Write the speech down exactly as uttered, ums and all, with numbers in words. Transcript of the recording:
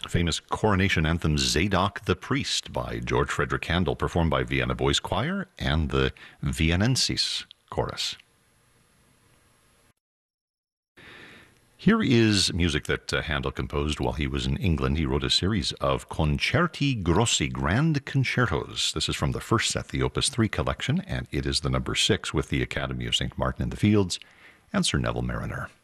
Famous coronation anthem Zadok the Priest by George Frederick Handel, performed by Vienna Boys Choir and the Viennensis Chorus. Here is music that uh, Handel composed while he was in England. He wrote a series of Concerti Grossi, grand concertos. This is from the first set, the Opus three collection, and it is the number six with the Academy of Saint Martin in the Fields and Sir Neville Mariner.